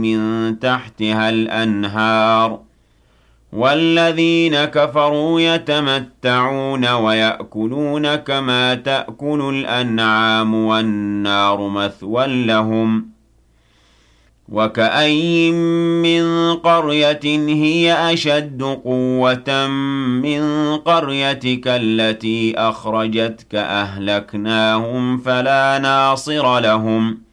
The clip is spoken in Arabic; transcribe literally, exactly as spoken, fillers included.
مِن تَحْتِهَا الْأَنْهَارُ وَالَّذِينَ كَفَرُوا يَتَمَتَّعُونَ وَيَأْكُلُونَ كَمَا تَأْكُلُ الْأَنْعَامُ وَالنَّارُ مَثْوًى لَّهُمْ وَكَأَيِّن مِّن قَرْيَةٍ هِيَ أَشَدُّ قُوَّةً مِّن قَرْيَتِكَ الَّتِي أَخْرَجَتْكَ أَهْلَكْنَاهُمْ فَلَا نَاصِرَ لَهُمْ